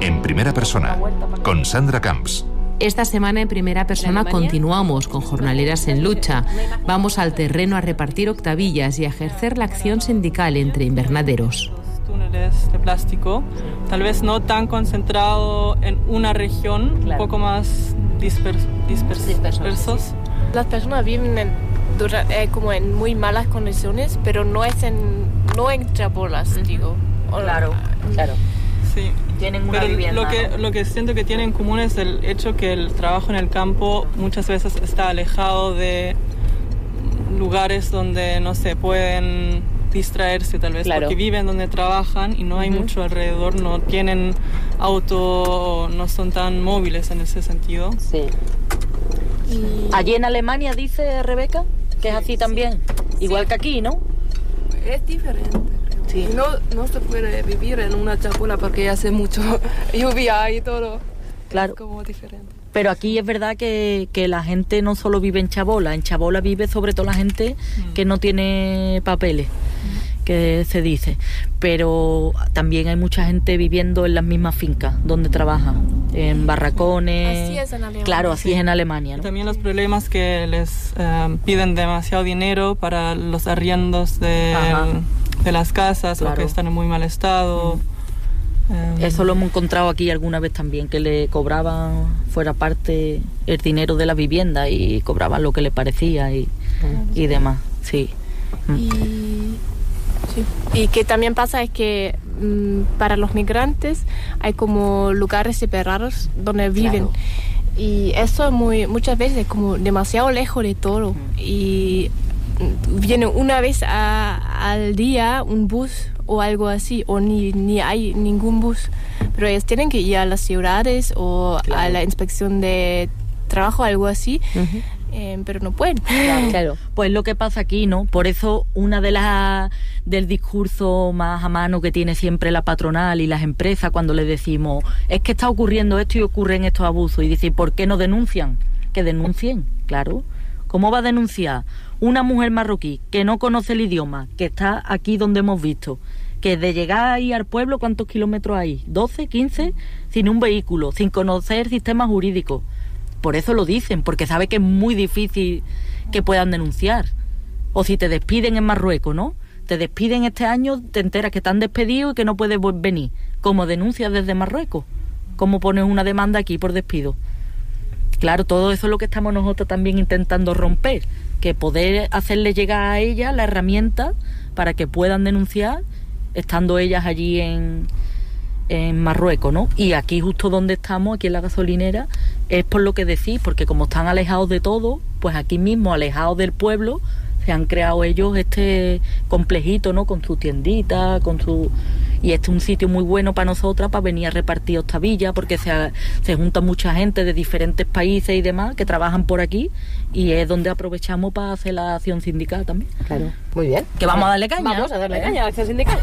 En Primera Persona, con Sandra Camps. Esta semana en Primera Persona continuamos con Jornaleras en Lucha. Vamos al terreno a repartir octavillas y a ejercer la acción sindical entre invernaderos. Túneles de plástico, tal vez no tan concentrado en una región, un poco más dispersos. Las personas viven como en muy malas condiciones, pero no en chabolas, digo. Claro. Sí. Tienen una vivienda. Lo que siento que tienen en común es el hecho que el trabajo en el campo muchas veces está alejado de lugares donde no se pueden distraerse tal vez, porque viven donde trabajan y no hay mucho alrededor, no tienen auto, no son tan móviles en ese sentido. Sí. Allí en Alemania, dice Rebeca, que es así también, igual que aquí, ¿no? Es diferente. Sí. No se puede vivir en una chabola porque hace mucho lluvia y todo. Claro. Es como diferente. Pero aquí es verdad que la gente no solo vive en chabola vive sobre todo la gente que no tiene papeles, que se dice. Pero también hay mucha gente viviendo en las mismas fincas donde trabaja, en barracones. Así es en Alemania. Claro, así es en Alemania, ¿no? También los problemas que les piden demasiado dinero para los arriendos de las casas, o que están en muy mal estado. Eso lo hemos encontrado aquí alguna vez también, que le cobraban fuera parte el dinero de la vivienda y cobraban lo que le parecía y demás, sí. Y que también pasa es que para los migrantes hay como lugares separados donde viven. Y eso muchas veces es como demasiado lejos de todo. Y viene una vez al día un bus o algo así, o ni hay ningún bus, pero ellos tienen que ir a las ciudades o a la inspección de trabajo, algo así, pero no pueden. Claro. Pues lo que pasa aquí, ¿no? Por eso una del discurso más a mano que tiene siempre la patronal y las empresas cuando les decimos, es que está ocurriendo esto y ocurren estos abusos, y dicen, ¿por qué no denuncian? Que denuncien, claro. ¿Cómo va a denunciar una mujer marroquí que no conoce el idioma, que está aquí donde hemos visto, que de llegar ahí al pueblo, ¿cuántos kilómetros hay? ¿12, 15? Sin un vehículo, sin conocer sistemas jurídicos. Por eso lo dicen, porque sabe que es muy difícil que puedan denunciar. O si te despiden en Marruecos, ¿no? Te despiden este año, te enteras que te han despedido y que no puedes venir. ¿Cómo denuncias desde Marruecos? ¿Cómo pones una demanda aquí por despido? Claro, todo eso es lo que estamos nosotros también intentando romper, que poder hacerle llegar a ellas la herramienta para que puedan denunciar estando ellas allí en Marruecos, ¿no? Y aquí justo donde estamos, aquí en la gasolinera, es por lo que decís, porque como están alejados de todo, pues aquí mismo, alejados del pueblo, se han creado ellos este complejito, ¿no? Con su tiendita, y este es un sitio muy bueno para nosotras, para venir a repartir octavillas, porque se junta mucha gente de diferentes países y demás que trabajan por aquí, y es donde aprovechamos para hacer la acción sindical también. Claro, muy bien. Que vamos a darle caña. Vamos a darle caña a la acción sindical.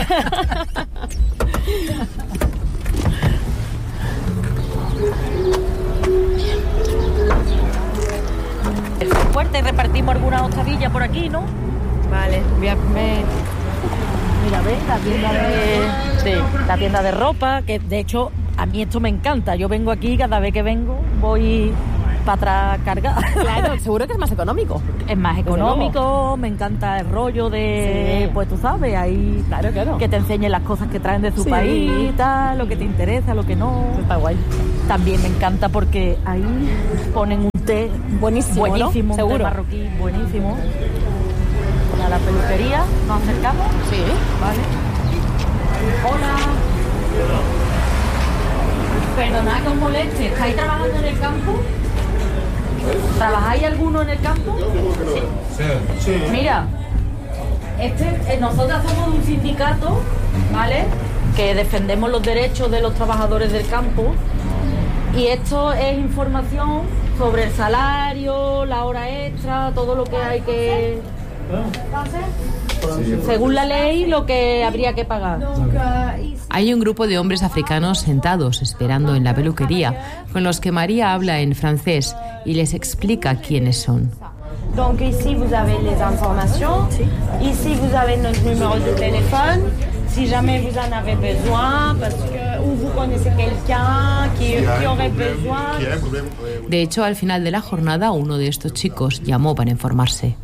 Fuerte, repartimos algunas octavillas por aquí, ¿no? Vale, voy a comer. Mira, ves, la tienda de ropa, que de hecho a mí esto me encanta. Yo vengo aquí, cada vez que vengo voy para atrás cargada. Claro, seguro que es más económico. Es más económico, me encanta el rollo de, pues tú sabes, ahí claro. Que te enseñen las cosas que traen de su país, tal, lo que te interesa, lo que no. Está guay. También me encanta porque ahí ponen un té buenísimo, ¿no? Seguro. Un té marroquí buenísimo. A la peluquería, nos acercamos. Sí. Vale. Hola. Perdonad que os moleste, ¿estáis trabajando en el campo? ¿Trabajáis alguno en el campo? Sí. Mira, nosotros somos un sindicato, ¿vale? Que defendemos los derechos de los trabajadores del campo, y esto es información sobre el salario, la hora extra, todo lo que hay que hacer, según la ley, lo que habría que pagar. Hay un grupo de hombres africanos sentados esperando en la peluquería, con los que María habla en francés y les explica quiénes son. Donc ici vous avez les informations, ici vous avez notre numéro de téléphone, si jamais vous en avez besoin, parce que De hecho, al final de la jornada, uno de estos chicos llamó para informarse.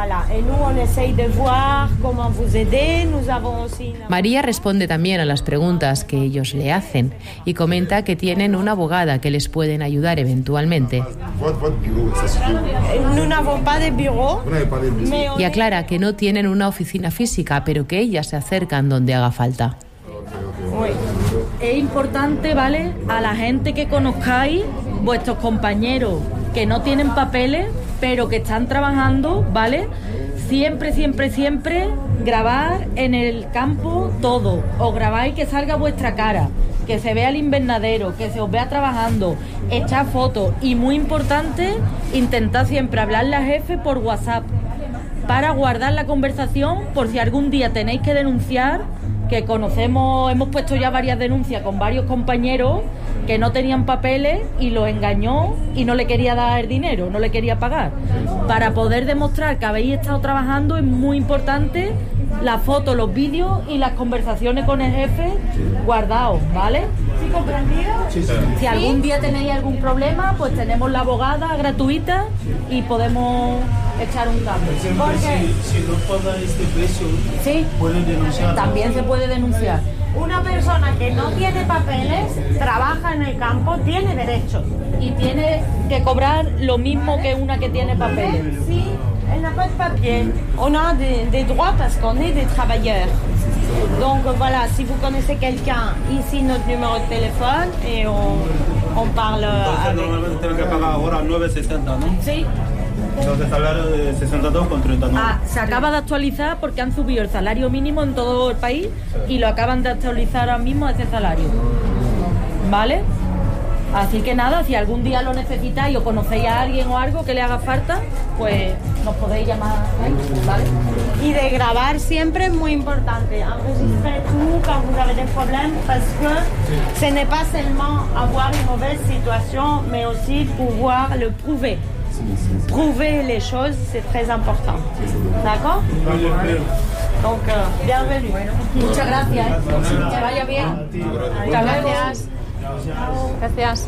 María responde también a las preguntas que ellos le hacen y comenta que tienen una abogada que les pueden ayudar eventualmente. Y aclara que no tienen una oficina física, pero que ellas se acercan donde haga falta. Es importante, ¿vale?, a la gente que conozcáis, vuestros compañeros que no tienen papeles, pero que están trabajando, ¿vale? Siempre grabar en el campo todo. Os grabáis que salga vuestra cara, que se vea el invernadero, que se os vea trabajando, echar fotos. Y muy importante, intentad siempre hablarle al jefe por WhatsApp para guardar la conversación por si algún día tenéis que denunciar, que conocemos, hemos puesto ya varias denuncias con varios compañeros que no tenían papeles y los engañó y no le quería dar el dinero, no le quería pagar. Para poder demostrar que habéis estado trabajando es muy importante las fotos, los vídeos y las conversaciones con el jefe guardados, ¿vale? ¿Sí comprendido? Sí. Si algún día tenéis algún problema, pues tenemos la abogada gratuita y podemos echar un cambio. Porque si no paga este precio, sí, puede denunciar. También se puede denunciar. Una persona que no tiene papeles, trabaja en el campo, tiene derechos. Y tiene que cobrar lo mismo que una que tiene papeles. Sí, elle n'a pas de papier. On a des droits parce qu'on est des travailleurs. Donc voilà, si vous connaissez quelqu'un, ici notre numéro de téléphone et on parle avec. Normalmente tienen que pagar ahora 9.60, ¿no? Sí. Entonces salario de 62 con 39. Se acaba de actualizar porque han subido el salario mínimo en todo el país y lo acaban de actualizar ahora mismo a ese salario. ¿Vale? Así que nada, si algún día lo necesitáis o conocéis a alguien o algo que le haga falta, pues nos podéis llamar, ¿vale? Y de grabar siempre es muy importante. Enregistrer tout quand vous avez des problèmes parce que ce n'est pas seulement avoir une mauvaise situation, mais aussi pouvoir le prouver. Prouver les choses, c'est très important. D'accord? Donc, bienvenue. Muchas gracias. Que vaya bien. Muchas gracias. Gracias.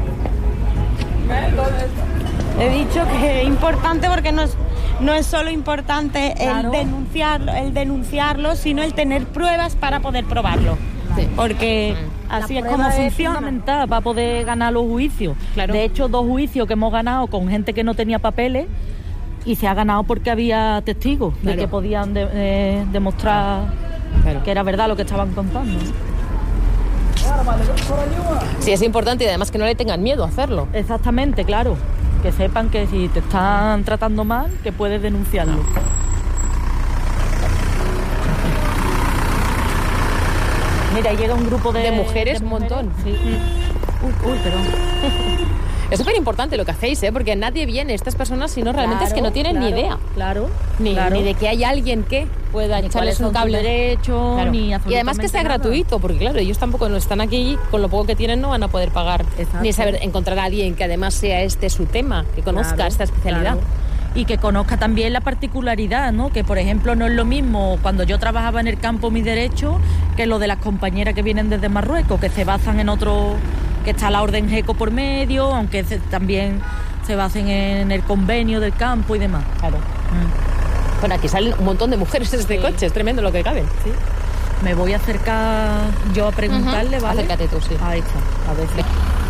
He dicho que es importante porque no es solo importante el denunciarlo, sino el tener pruebas para poder probarlo. Sí. Porque así es como funciona. Es fundamental para poder ganar los juicios. Claro. De hecho, 2 juicios que hemos ganado con gente que no tenía papeles y se ha ganado porque había testigos, claro, de que podían demostrar, claro, que era verdad lo que estaban contando. Sí, es importante y además que no le tengan miedo a hacerlo. Exactamente, claro. Que sepan que si te están tratando mal, que puedes denunciarlo. Mira, llega un grupo de mujeres, un montón. Sí. Uy, perdón. Es súper importante lo que hacéis, porque nadie viene, estas personas, si no realmente, claro, es que no tienen ni idea. Claro. Ni de que hay alguien que pueda echarles un cable. Derecho, claro, ni y además que sea nada gratuito, porque claro, ellos tampoco no están aquí, con lo poco que tienen no van a poder pagar. Exacto. Ni saber encontrar a alguien que además sea su tema, que conozca, claro, esta especialidad. Claro. Y que conozca también la particularidad, ¿no? Que, por ejemplo, no es lo mismo cuando yo trabajaba en el campo mi derecho que lo de las compañeras que vienen desde Marruecos, que se basan en otro, que está la orden GECO por medio, aunque también se basen en el convenio del campo y demás. Claro. Bueno, aquí salen un montón de mujeres desde coche, es tremendo lo que caben. Sí. Me voy a acercar yo a preguntarle, ¿vale? Acércate tú, sí. Ahí está, a ver si...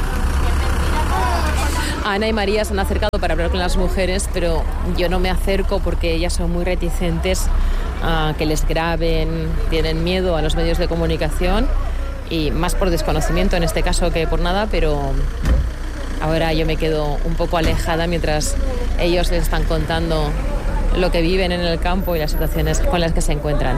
Ana y María se han acercado para hablar con las mujeres, pero yo no me acerco porque ellas son muy reticentes a que les graben, tienen miedo a los medios de comunicación y más por desconocimiento en este caso que por nada, pero ahora yo me quedo un poco alejada mientras ellos les están contando lo que viven en el campo y las situaciones con las que se encuentran.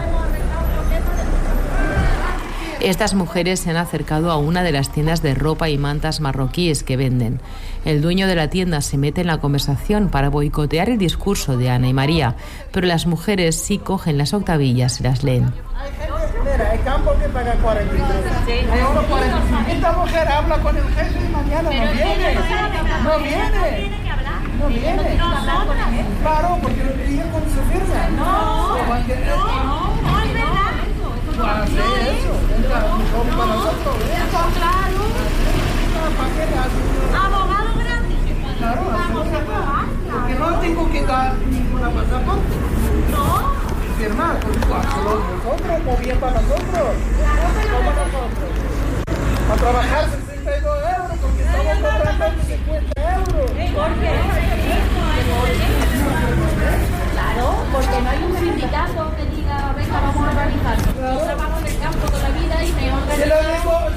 Estas mujeres se han acercado a una de las tiendas de ropa y mantas marroquíes que venden. El dueño de la tienda se mete en la conversación para boicotear el discurso de Ana y María, pero las mujeres sí cogen las octavillas y las leen. Mira, el campo que paga 43. Sí. Ahora 45. Esta mujer habla con el jefe y mañana no viene. No viene. No viene. Claro, porque lo que diga cuando se firma. No, es verdad. Para hacer eso. Para nosotros. bien para nosotros. Como nosotros. A trabajar 62 euros porque estamos cobrando 50 euros. ¿Por qué? Claro, porque no hay un sindicato que diga, venga, vamos a organizarnos. Yo trabajo en el campo toda la vida y me organizo.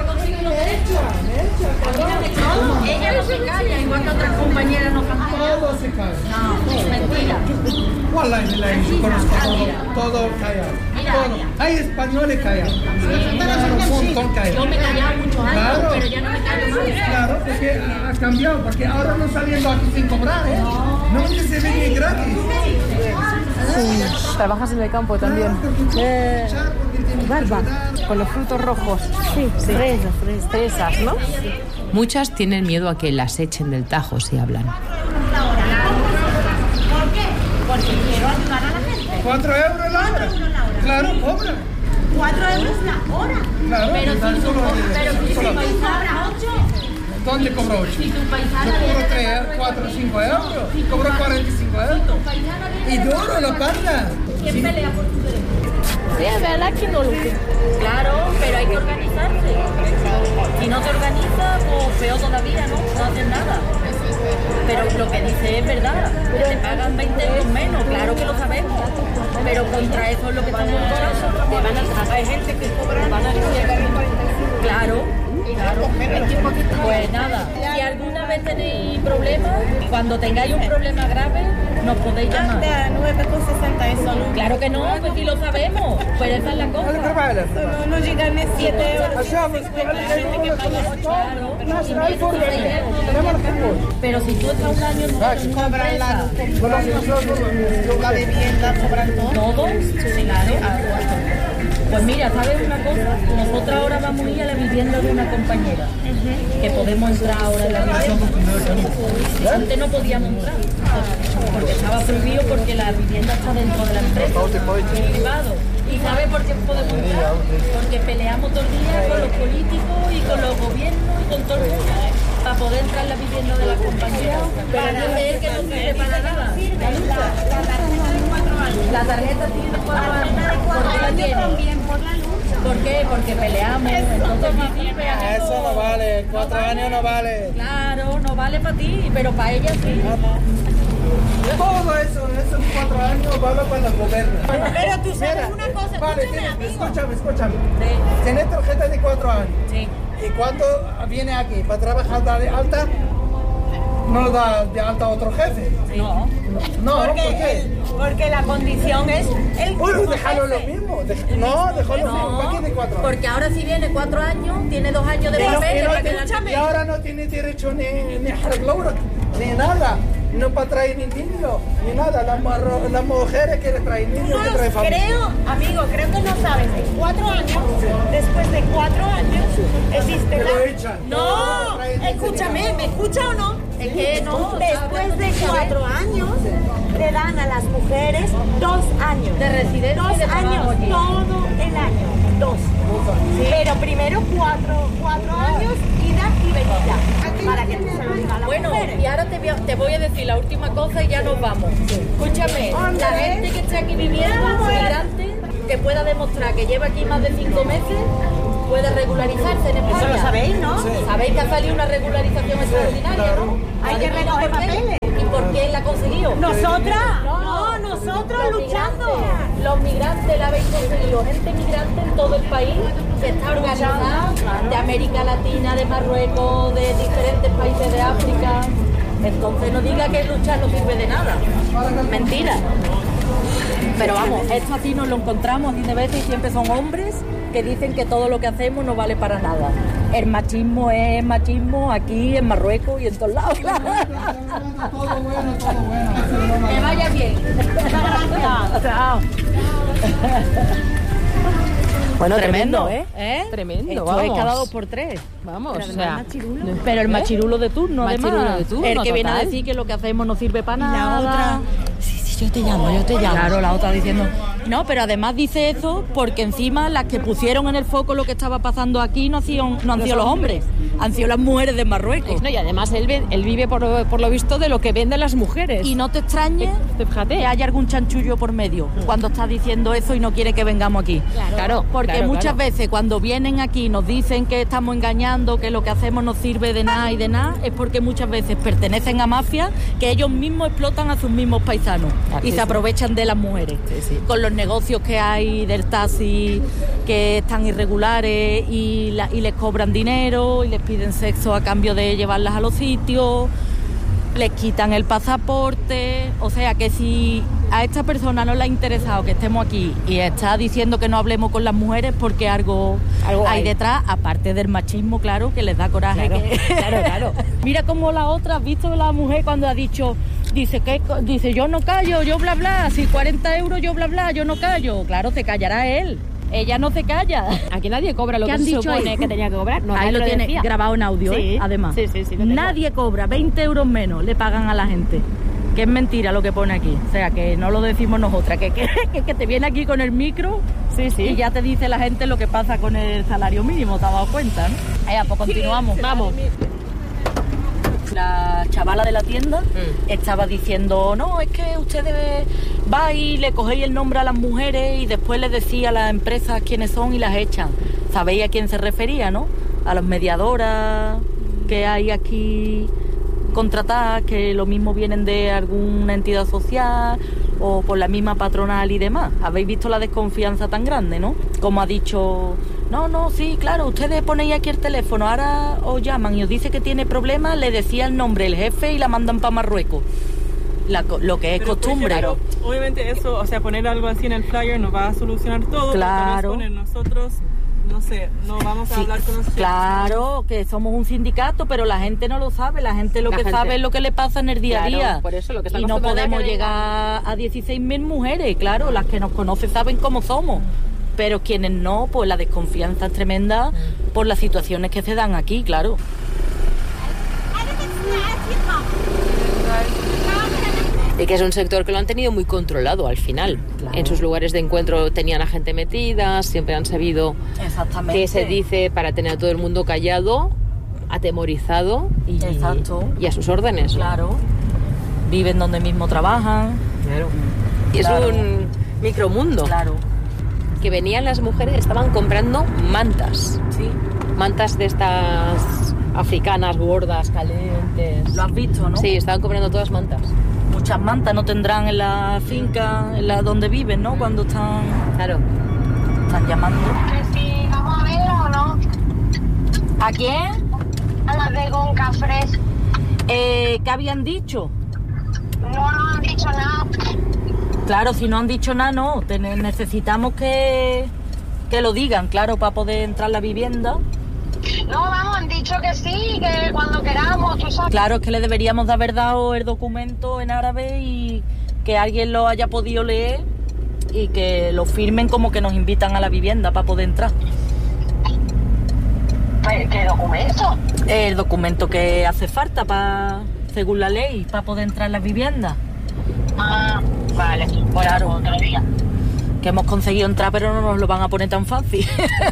Ella no se calla, igual que otras compañeras no cantan. Todo se calla. No, mentira. Yo conozco todo callado. Hay españoles callados. Un montón callados. Yo me callaba muchos años, pero ya no me callo más. Claro, porque ha cambiado, porque ahora no saliendo aquí sin cobrar, ¿eh? No que se venía gratis. Sí. Trabajas en el campo también. Barba. Con los frutos rojos. Sí, fresas, ¿no? Muchas tienen miedo a que las echen del Tajo si hablan. ¿Por qué? Porque quiero ayudar a la gente. 4 euros la hora. Claro, cobra. 4 euros la hora. Claro, Pero si tu paisana, 8. ¿Dónde cobro 8? Si tu paisana Yo cobro 3, 4, 5 euros. Cobro 45 euros. Y duro lo paga. ¿Quién pelea por tu derecho? Sí, es verdad que no lo sé. Claro, pero hay que organizarse. Si no te organizas, pues peor todavía, ¿no? No haces nada. Pero lo que dice es verdad. Que te pagan 20 euros menos, claro que lo sabemos. Pero contra eso es lo que estamos luchando. Te van a trabajar gente que cobran. Claro. Pues nada, si alguna vez tenéis problemas, cuando tengáis un problema grave, nos podéis llamar. 9,60 eso no. Claro que no, pues sí lo sabemos, pero esa es la cosa. No llegan a 7 euros. Pero si tú estás un año en una empresa, la vivienda, cobran todo. ¿todos? Sí, claro. Pues mira, ¿sabes una cosa? Nosotros ahora vamos a ir a la vivienda de una compañera, que podemos entrar ahora en la vivienda. Antes no podíamos entrar, porque estaba prohibido, porque la vivienda está dentro de la empresa, privado. ¿Y sabes por qué podemos entrar? Porque peleamos todo el día con los políticos y con los gobiernos y con todo el mundo, para poder entrar en la vivienda de la compañera. Para hacer que no sirve para nada. La tarjeta tiene 4 años. ¿Por qué la tiene? ¿Por qué? Porque peleamos. Entonces no sirve. Eso no vale, 4 años no vale. Claro, no vale para ti, pero para ella sí. Todo eso, esos 4 años vale para la gobierno. Pero tú sabes una cosa, vale, escúchame. Sí. Tienes tarjeta de 4 años. Sí. ¿Y cuando viene aquí para trabajar de alta? ¿No da de alta a otro jefe? No. No, ¿por qué? Porque la condición es el Bueno, déjalo lo mismo. Déjalo lo mismo. ¿Para qué de 4 años? Porque ahora si viene 4 años, tiene 2 años de papeles para quedarse. Y ahora no tiene derecho ni arreglo, ni nada. No para traer ni niños, ni nada. Las mujeres quieren traer niños, que traen familia. Creo que no sabes. En 4 años, después de 4 años, existe Te lo echan. No, escúchame, ¿me escucha o no? Es que no. Después de 4 años, le dan a las mujeres 2 años. De residencia. 2 años, aquí. todo el año. 2. Sí. Pero primero 4 años, ida y venida. Para que no se lo diga a las Bueno, mujeres. y ahora te voy a decir la última cosa y ya nos vamos. Escúchame, la gente que esté aquí viviendo, migrante, que pueda demostrar que lleva aquí más de 5 meses, puede regularizarse en España. Eso lo sabéis, ¿no? Sí. Sabéis que ha salido una regularización extraordinaria, ¿no? Hay que recoger papeles. ¿Y por quién la ha conseguido? Nosotras, nosotros luchando. Los migrantes la habéis conseguido, gente migrante en todo el país que está organizada, de América Latina, de Marruecos, de diferentes países de África. Entonces no diga que luchar no sirve de nada. Mentira. Pero vamos, esto así nos lo encontramos así de veces y siempre son hombres que dicen que todo lo que hacemos no vale para nada. El machismo es machismo aquí, en Marruecos y en todos lados. Todo bueno. Que vaya bien. Chao. Bueno, tremendo, Tremendo, Esto vamos. es cada 2 por 3. Vamos, Pero o sea, Pero el machirulo de turno, Machirulo además. de turno, el que viene a total. decir que lo que hacemos no sirve para nada. La otra. Sí, yo te llamo. Claro, la otra diciendo, No, pero además dice eso porque encima las que pusieron en el foco lo que estaba pasando aquí no han sido los hombres, han sido las mujeres de Marruecos. No, y además él vive por lo visto de lo que venden las mujeres. Y no te extrañe que haya algún chanchullo por medio cuando está diciendo eso y no quiere que vengamos aquí. Claro, porque muchas veces cuando vienen aquí nos dicen que estamos engañando, que lo que hacemos no sirve de nada y de nada, es porque muchas veces pertenecen a mafias que ellos mismos explotan a sus mismos paisanos y se aprovechan de las mujeres. Con los negocios que hay del taxi que están irregulares y les cobran dinero y les piden sexo a cambio de llevarlas a los sitios, les quitan el pasaporte. O sea que si a esta persona no le ha interesado que estemos aquí y está diciendo que no hablemos con las mujeres porque algo hay detrás, aparte del machismo, claro, que les da coraje. Claro. Mira cómo la otra, ¿has visto la mujer cuando ha dicho... Dice, yo no callo, yo bla bla, si 40 euros yo bla bla, yo no callo. Claro, se callará él. Ella no se calla. Aquí nadie cobra lo que se supone que tenía que cobrar. No, ahí lo tiene grabado en audio, sí, además. Sí, nadie cobra, 20 euros menos le pagan a la gente. Que es mentira lo que pone aquí. O sea, que no lo decimos nosotras, que te viene aquí con el micro y ya te dice la gente lo que pasa con el salario mínimo, ¿te has dado cuenta? ¿No? Pues continuamos. Vamos. La chavala de la tienda estaba diciendo, no, es que ustedes va y le cogéis el nombre a las mujeres y después les decía a las empresas quiénes son y las echan. ¿Sabéis a quién se refería, no? A las mediadoras que hay aquí contratadas, que lo mismo vienen de alguna entidad social o por la misma patronal y demás. ¿Habéis visto la desconfianza tan grande, no? Como ha dicho... No, sí, claro, ustedes ponéis aquí el teléfono, ahora os llaman y os dice que tiene problemas, le decía el nombre el jefe y la mandan para Marruecos. Lo que es costumbre. Claro, obviamente eso, o sea, poner algo así en el flyer no va a solucionar todo. Claro. Poner nosotros, no sé, no vamos a hablar con nosotros. Claro, que somos un sindicato, pero la gente no lo sabe, la gente sabe es lo que le pasa en el día a día. Por eso, lo que y no podemos llegar a 16.000 mujeres, claro, las que nos conocen saben cómo somos. Pero quienes no, pues la desconfianza es tremenda por las situaciones que se dan aquí, claro. Y que es un sector que lo han tenido muy controlado al final. Claro. En sus lugares de encuentro tenían a gente metida, siempre han sabido qué se dice para tener a todo el mundo callado, atemorizado y a sus órdenes. Claro. Viven donde mismo trabajan. Claro. Y es un micromundo. Claro. Que venían las mujeres, estaban comprando mantas. Sí. Mantas de estas africanas, gordas, calientes. ¿Lo has visto, no? Sí, estaban comprando todas mantas. Muchas mantas no tendrán en la finca, en la donde viven, ¿no? Cuando están... Claro. Están llamando. Sí, ¿vamos a verlo o no? ¿A quién? A las de Gonca Fresh. ¿Qué habían dicho? No han dicho nada. Claro, si no han dicho nada, no. Necesitamos que lo digan, claro, para poder entrar a la vivienda. No, vamos, han dicho que sí, que cuando queramos, tú sabes. Claro, es que le deberíamos de haber dado el documento en árabe y que alguien lo haya podido leer y que lo firmen como que nos invitan a la vivienda para poder entrar. ¿Qué documento? El documento que hace falta según la ley, para poder entrar a la vivienda. Ah, vale. Claro. Otro día. Que hemos conseguido entrar, pero no nos lo van a poner tan fácil.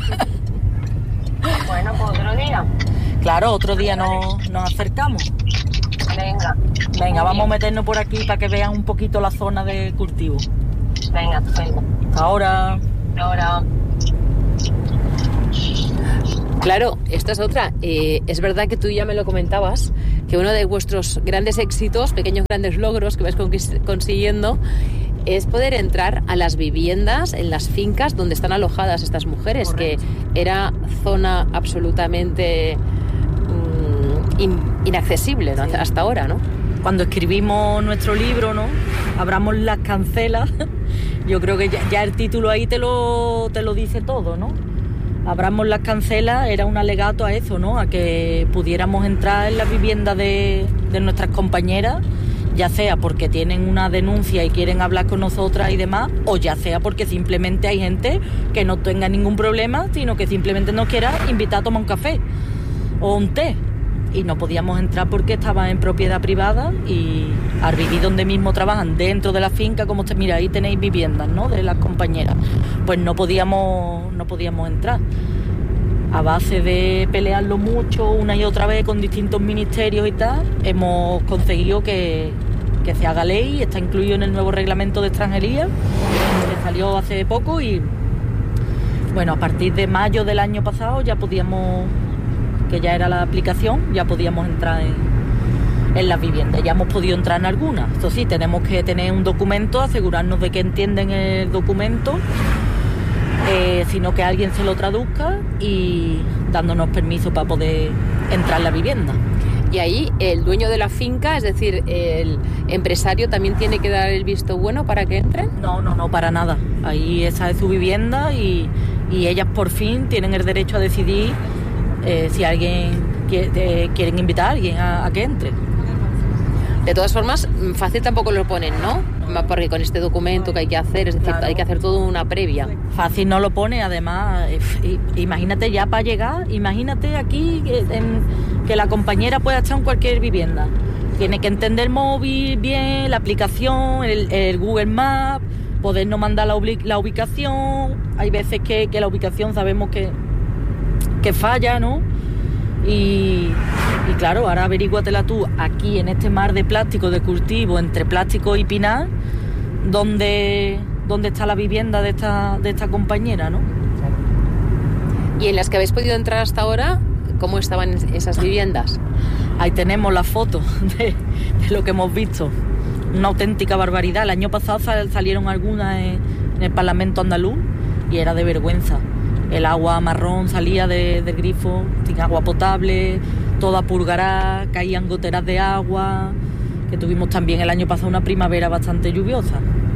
Bueno, pues otro día. Claro, otro día nos acercamos. Venga, vamos a meternos por aquí para que vean un poquito la zona de cultivo. Venga, perfecto. Ahora. Claro, esta es otra. Es verdad que tú ya me lo comentabas, que uno de vuestros grandes éxitos, pequeños grandes logros que vais consiguiendo, es poder entrar a las viviendas, en las fincas donde están alojadas estas mujeres. Correcto. Que era zona absolutamente inaccesible, ¿no? Sí. Hasta ahora, ¿no? Cuando escribimos nuestro libro, ¿no? Abramos las cancelas. Yo creo que ya el título ahí te lo dice todo, ¿no? Abramos las cancelas era un alegato a eso, ¿no? A que pudiéramos entrar en la vivienda de nuestras compañeras, ya sea porque tienen una denuncia y quieren hablar con nosotras y demás, o ya sea porque simplemente hay gente que no tenga ningún problema, sino que simplemente nos quiera invitar a tomar un café o un té. y no podíamos entrar porque estaba en propiedad privada y al vivir donde mismo trabajan, dentro de la finca, como usted mira, ahí tenéis viviendas, ¿no?, de las compañeras, pues no podíamos entrar. A base de pelearlo mucho una y otra vez con distintos ministerios y tal, hemos conseguido que se haga ley, está incluido en el nuevo reglamento de extranjería, que salió hace poco, y bueno, a partir de mayo del año pasado ya podíamos, que ya era la aplicación, ya podíamos entrar en las viviendas. Ya hemos podido entrar en algunas. Esto sí, tenemos que tener un documento, asegurarnos de que entienden el documento, sino que alguien se lo traduzca y dándonos permiso para poder entrar en la vivienda. Y ahí el dueño de la finca, es decir, el empresario, también tiene que dar el visto bueno para que entren. No, para nada. Ahí esa es su vivienda y ellas por fin tienen el derecho a decidir si alguien quieren invitar a alguien a que entre. De todas formas, fácil tampoco lo ponen, ¿no? Porque con este documento que hay que hacer, es decir, claro, hay que hacer toda una previa. Fácil no lo pone, además, imagínate ya para llegar, imagínate aquí que la compañera pueda estar en cualquier vivienda. Tiene que entender el móvil bien, la aplicación, el Google Maps, podernos mandar la ubicación. Hay veces que la ubicación sabemos que falla, ¿no? Y claro, ahora averíguatela tú, aquí en este mar de plástico de cultivo, entre plástico y pinar, ¿dónde está la vivienda de esta compañera, no? ¿Y en las que habéis podido entrar hasta ahora, cómo estaban esas viviendas? Ahí tenemos las fotos de lo que hemos visto. Una auténtica barbaridad. El año pasado salieron algunas en el Parlamento andaluz y era de vergüenza. El agua marrón salía del grifo, sin agua potable, toda purgará, caían goteras de agua, que tuvimos también el año pasado una primavera bastante lluviosa.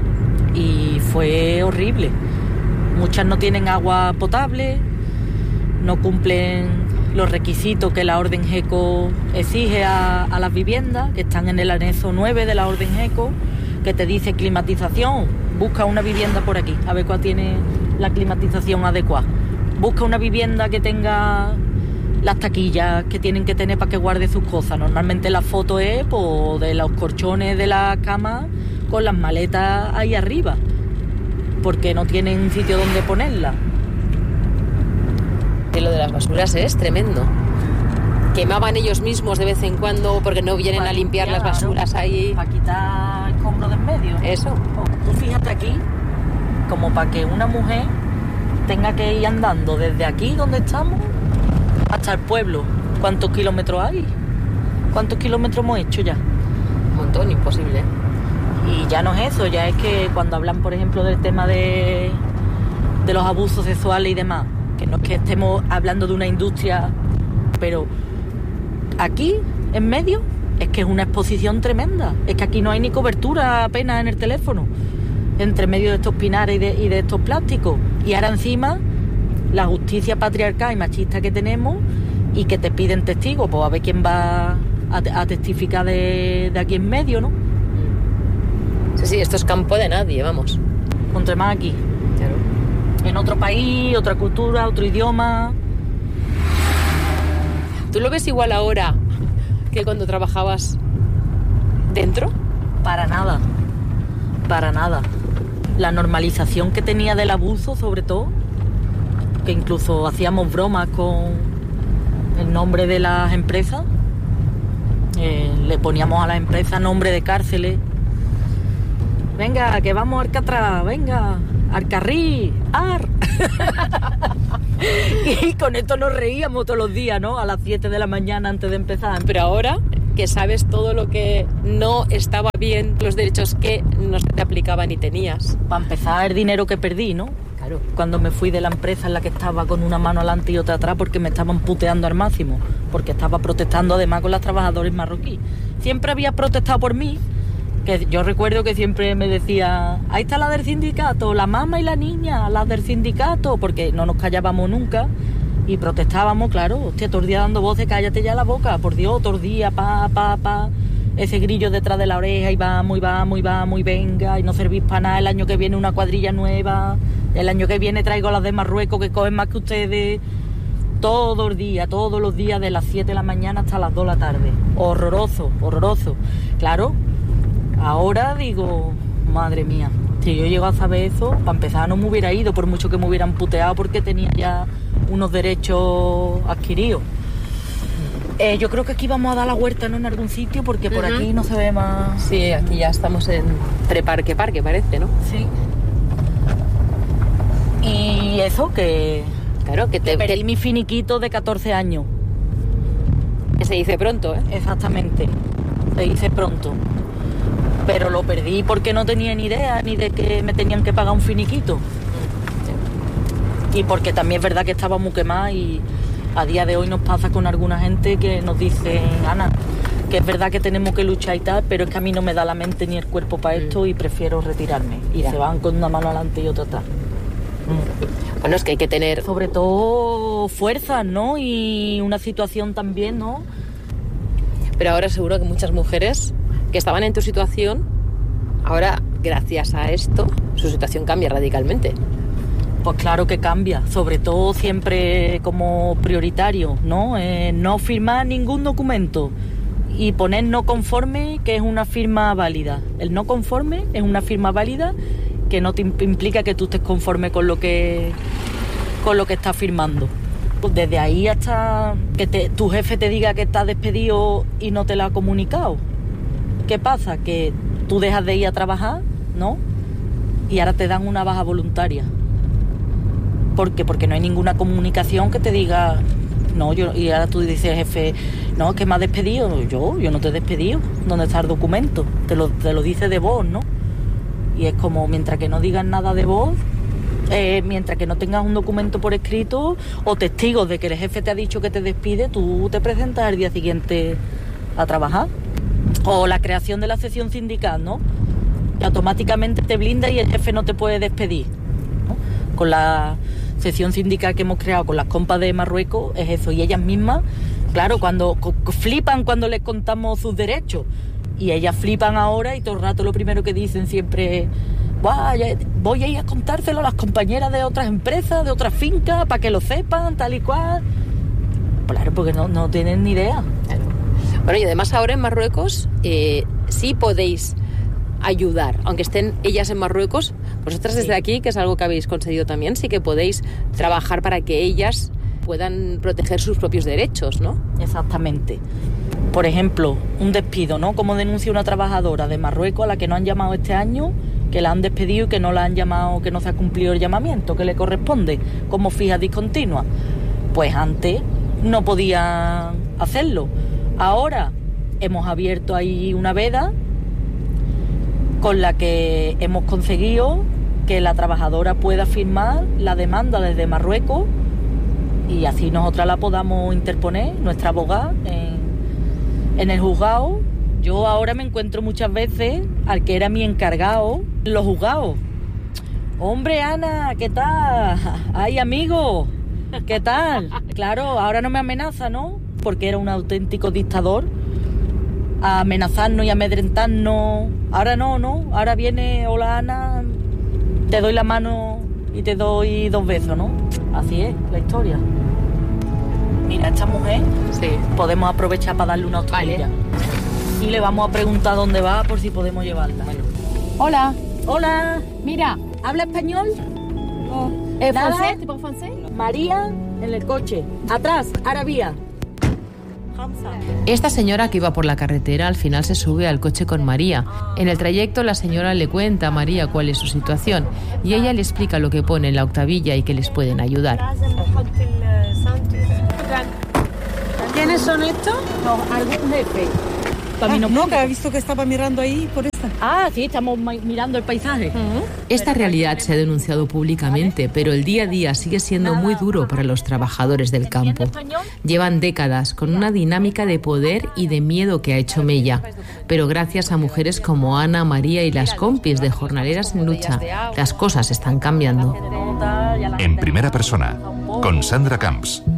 Y fue horrible. Muchas no tienen agua potable, no cumplen los requisitos que la Orden GECO exige a las viviendas, que están en el anexo 9 de la Orden GECO, que te dice climatización, busca una vivienda por aquí, a ver cuál tiene la climatización adecuada. Busca una vivienda que tenga las taquillas que tienen que tener para que guarde sus cosas. Normalmente la foto es pues, de los colchones de la cama con las maletas ahí arriba, porque no tienen un sitio donde ponerlas. Y lo de las basuras es tremendo. Quemaban ellos mismos de vez en cuando porque no vienen a limpiar las basuras ahí. Para quitar escombros de en medio. Eso. Tú fíjate aquí, como para que una mujer tenga que ir andando desde aquí donde estamos hasta el pueblo. ¿Cuántos kilómetros hay? ¿Cuántos kilómetros hemos hecho ya? Un montón, imposible. Y ya no es eso, ya es que cuando hablan, por ejemplo, del tema de los abusos sexuales y demás, que no es que estemos hablando de una industria, pero aquí, en medio, es que es una exposición tremenda. Es que aquí no hay ni cobertura apenas en el teléfono, entre medio de estos pinares y de estos plásticos. Y ahora encima, la justicia patriarcal y machista que tenemos y que te piden testigos, pues a ver quién va a testificar de aquí en medio, ¿no? Sí, esto es campo de nadie, vamos. Contra más aquí. Claro. En otro país, otra cultura, otro idioma. ¿Tú lo ves igual ahora que cuando trabajabas dentro? Para nada. Para nada. La normalización que tenía del abuso, sobre todo, que incluso hacíamos bromas con el nombre de las empresas, le poníamos a las empresas nombre de cárceles. Venga, que vamos a Alcatraz, venga, Alcarrí, Ar. Y con esto nos reíamos todos los días, ¿no? A las 7 de la mañana antes de empezar. Pero ahora que sabes todo lo que no estaba bien, los derechos que no se te aplicaban y tenías. Para empezar, el dinero que perdí, ¿no? Claro. Cuando me fui de la empresa en la que estaba con una mano adelante y otra atrás porque me estaban puteando al máximo, porque estaba protestando además con los trabajadores marroquíes. Siempre había protestado por mí, que yo recuerdo que siempre me decía, ahí está la del sindicato, la mamá y la niña, la del sindicato, porque no nos callábamos nunca y protestábamos, claro, hostia, todo el día dando voces, cállate ya la boca, por Dios, todo el día, ese grillo detrás de la oreja, y vamos, y venga, y no servís para nada, el año que viene una cuadrilla nueva, el año que viene traigo las de Marruecos que cogen más que ustedes, Todo el día, todos los días, de las 7 de la mañana hasta las 2 de la tarde. Horroroso, horroroso. Claro, ahora digo, madre mía, si yo llego a saber eso, para empezar no me hubiera ido, por mucho que me hubieran puteado, porque tenía ya unos derechos adquiridos. Yo creo que aquí vamos a dar la vuelta, ¿no?, en algún sitio, porque por aquí no se ve más... Sí, aquí ya estamos entre parque, parece, ¿no? Sí. Y eso, que... Claro, que perdí mi finiquito de 14 años. Que se dice pronto, ¿eh? Exactamente, se dice pronto. Pero lo perdí porque no tenía ni idea ni de que me tenían que pagar un finiquito. Y porque también es verdad que estaba muy quemada, y a día de hoy nos pasa con alguna gente que nos dice, Ana, que es verdad que tenemos que luchar y tal, pero es que a mí no me da la mente ni el cuerpo para esto y prefiero retirarme. Y se van con una mano adelante y otra atrás. Bueno, es que hay que tener... Sobre todo fuerzas, ¿no? Y una situación también, ¿no? Pero ahora seguro que muchas mujeres que estaban en tu situación, ahora, gracias a esto, su situación cambia radicalmente. Pues claro que cambia, sobre todo siempre como prioritario, ¿no? No firmar ningún documento y poner no conforme, que es una firma válida. El no conforme es una firma válida que no te implica que tú estés conforme con lo que estás firmando. Pues desde ahí hasta que tu jefe te diga que estás despedido y no te lo ha comunicado. ¿Qué pasa? Que tú dejas de ir a trabajar, ¿no? Y ahora te dan una baja voluntaria. ¿Por qué? Porque no hay ninguna comunicación que te diga, no, y ahora tú dices, jefe, no, es que me has despedido. Yo no te he despedido. ¿Dónde está el documento? Te lo dice de voz, ¿no? Y es como, mientras que no digas nada de voz, mientras que no tengas un documento por escrito o testigos de que el jefe te ha dicho que te despide, tú te presentas al día siguiente a trabajar. O la creación de la sección sindical, ¿no? Que automáticamente te blinda y el jefe no te puede despedir, ¿no? Con la sección sindical que hemos creado con las compas de Marruecos es eso. Y ellas mismas, claro, cuando flipan cuando les contamos sus derechos. Y ellas flipan ahora y todo el rato lo primero que dicen siempre es, voy a ir a contárselo a las compañeras de otras empresas, de otras fincas, para que lo sepan, tal y cual. Claro, porque no tienen ni idea. Claro. Bueno, y además ahora en Marruecos sí podéis ayudar, aunque estén ellas en Marruecos, vosotras desde aquí, que es algo que habéis conseguido también, sí que podéis trabajar para que ellas puedan proteger sus propios derechos, ¿no? Exactamente. Por ejemplo, un despido, ¿no? Como denuncia una trabajadora de Marruecos a la que no han llamado este año, que la han despedido y que no la han llamado, que no se ha cumplido el llamamiento que le corresponde como fija discontinua. Pues antes no podían hacerlo. Ahora hemos abierto ahí una veda con la que hemos conseguido que la trabajadora pueda firmar la demanda desde Marruecos y así nosotras la podamos interponer, nuestra abogada, en el juzgado. Yo ahora me encuentro muchas veces al que era mi encargado en los juzgados. Hombre, Ana, ¿qué tal? Ay, amigo, ¿qué tal? Claro, ahora no me amenaza, ¿no? Porque era un auténtico dictador a amenazarnos y amedrentarnos. Ahora no, ahora viene, hola Ana, te doy la mano y te doy 2 besos, ¿no? Así es la historia. Mira, esta mujer, sí, podemos aprovechar para darle una hostililla. Y le vamos a preguntar dónde va por si podemos llevarla. Bueno. Hola. Hola. Mira, ¿habla español? Oh. ¿Francés? ¿Tipo francés? María en el coche. Atrás, ahora vía. Esta señora que iba por la carretera al final se sube al coche con María. En el trayecto la señora le cuenta a María cuál es su situación y ella le explica lo que pone en la octavilla y que les pueden ayudar. ¿Quiénes son estos? No, algún jefe. No, que ha visto que estaba mirando ahí por esta. Ah, sí, estamos mirando el paisaje. Esta realidad se ha denunciado públicamente, pero el día a día sigue siendo muy duro para los trabajadores del campo. Llevan décadas con una dinámica de poder y de miedo que ha hecho mella, pero gracias a mujeres como Ana, María y las compis de Jornaleras en Lucha, las cosas están cambiando. En primera persona, con Sandra Camps.